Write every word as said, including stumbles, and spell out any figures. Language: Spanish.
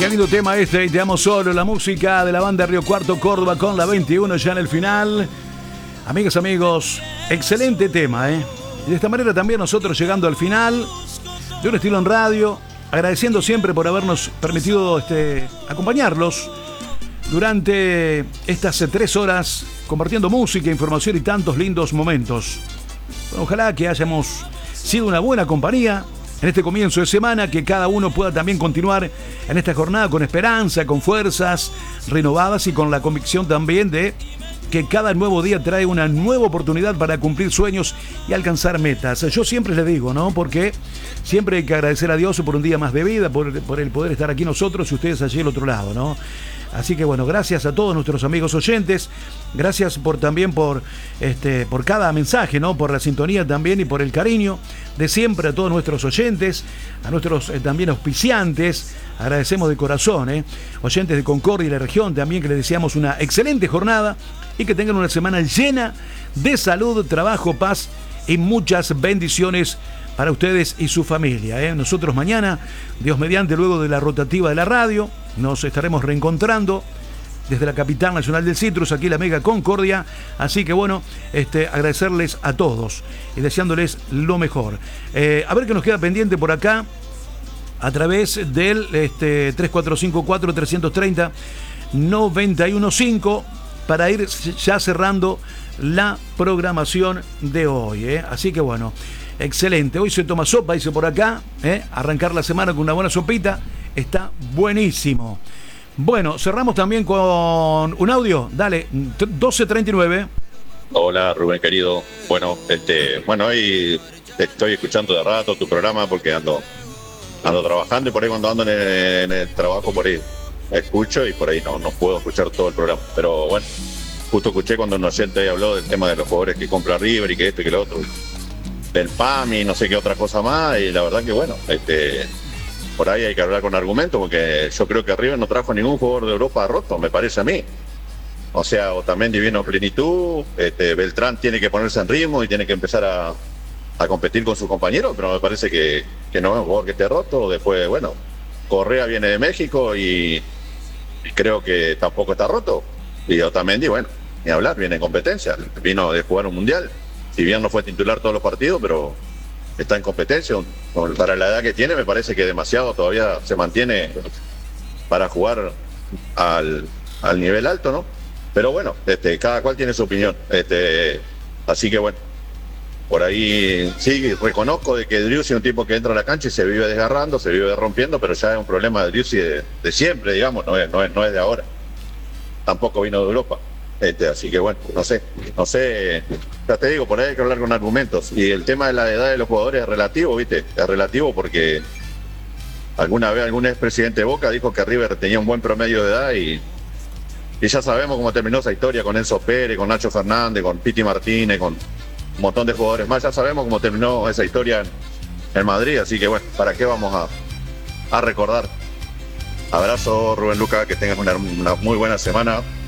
qué lindo tema este, y Te amo solo, la música de la banda Río Cuarto Córdoba con la veintiuno ya en el final. Amigas, amigos, excelente tema, ¿eh? Y de esta manera también nosotros llegando al final de Un Estilo en Radio, agradeciendo siempre por habernos permitido este, acompañarlos durante estas tres horas, compartiendo música, información y tantos lindos momentos. Bueno, ojalá que hayamos sido una buena compañía en este comienzo de semana, que cada uno pueda también continuar en esta jornada con esperanza, con fuerzas renovadas y con la convicción también de que cada nuevo día trae una nueva oportunidad para cumplir sueños y alcanzar metas. Yo siempre les digo, ¿no? Porque siempre hay que agradecer a Dios por un día más de vida, por, por el poder estar aquí nosotros y ustedes allí al otro lado, ¿no? Así que bueno, gracias a todos nuestros amigos oyentes, gracias por también por este por cada mensaje, ¿no? Por la sintonía también y por el cariño de siempre a todos nuestros oyentes, a nuestros eh, también auspiciantes, agradecemos de corazón, ¿eh? Oyentes de Concordia y la región también, que les deseamos una excelente jornada y que tengan una semana llena de salud, trabajo, paz y muchas bendiciones para ustedes y su familia, ¿eh? Nosotros mañana, Dios mediante, luego de la rotativa de la radio, nos estaremos reencontrando desde la capital nacional del citrus, aquí la Mega Concordia. Así que bueno, este, agradecerles a todos y deseándoles lo mejor. Eh, a ver qué nos queda pendiente por acá a través del este, tres cuatro cinco cuatro, tres tres cero, nueve uno cinco para ir ya cerrando la programación de hoy, ¿eh? Así que bueno, excelente. Hoy se toma sopa, dice por acá, ¿eh? Arrancar la semana con una buena sopita está buenísimo. Bueno, cerramos también con un audio. Dale, doce treinta y nueve. Hola, Rubén querido. Bueno, este, bueno, hoy estoy escuchando de rato tu programa porque ando, ando trabajando, y por ahí cuando ando en el, en el trabajo por ahí escucho, y por ahí no, no puedo escuchar todo el programa. Pero bueno, justo escuché cuando un oyente ahí habló del tema de los jugadores que compra River y que esto y que lo otro, del P A M y no sé qué otra cosa más, y la verdad que bueno, este, por ahí hay que hablar con argumentos, porque yo creo que River no trajo ningún jugador de Europa roto, me parece a mí. O sea, Otamendi vino a plenitud, este, Beltrán tiene que ponerse en ritmo y tiene que empezar a, a competir con sus compañeros, pero me parece que, que no es un jugador que esté roto. Después, bueno, Correa viene de México y, y creo que tampoco está roto. Y Otamendi, bueno, ni hablar, viene en competencia, vino de jugar un mundial. Si bien no fue titular todos los partidos, pero está en competencia. Para la edad que tiene, me parece que demasiado todavía se mantiene para jugar al, al nivel alto, ¿no? Pero bueno, este, cada cual tiene su opinión. Este, así que bueno, por ahí sí, reconozco de que Driussi es un tipo que entra a la cancha y se vive desgarrando, se vive rompiendo, pero ya es un problema de Driussi de, de siempre, digamos, no es, no, es, no es de ahora. Tampoco vino de Europa. Este, así que bueno, no sé, no sé, ya te digo, por ahí hay que hablar con argumentos. Y el tema de la edad de los jugadores es relativo, ¿viste? Es relativo porque alguna vez algún expresidente de Boca dijo que River tenía un buen promedio de edad, y, y ya sabemos cómo terminó esa historia con Enzo Pérez, con Nacho Fernández, con Piti Martínez, con un montón de jugadores más. Ya sabemos cómo terminó esa historia en, en Madrid, así que bueno, ¿para qué vamos a, a recordar? Abrazo, Rubén Luca, que tengas una, una muy buena semana.